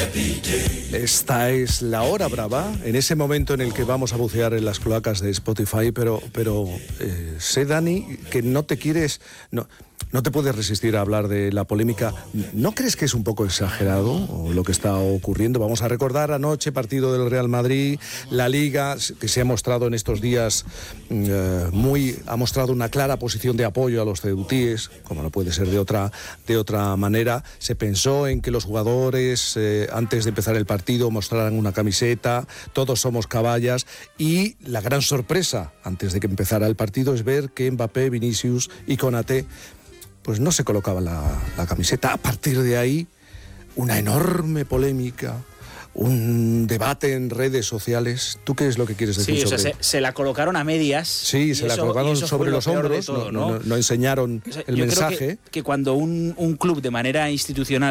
Esta es la hora brava, en ese momento en el que vamos a bucear en las cloacas de Spotify, pero sé, Dani, que no te puedes resistir a hablar de la polémica. ¿No crees que es un poco exagerado lo que está ocurriendo? Vamos a recordar anoche, partido del Real Madrid, la Liga, que se ha mostrado en estos días ha mostrado una clara posición de apoyo a los ceutíes, como no puede ser de otra manera. Se pensó en que los jugadores, antes de empezar el partido, mostraran una camiseta, todos somos caballas, y la gran sorpresa, antes de que empezara el partido, es ver que Mbappé, Vinicius y Konaté pues no se colocaba la camiseta. A partir de ahí, una enorme polémica, un debate en redes sociales. ¿Tú qué es lo que quieres decir? Sí, o sea, se la colocaron a medias. Sí, se la colocaron sobre los hombros, todo, no enseñaron el mensaje. Creo que cuando un club de manera institucional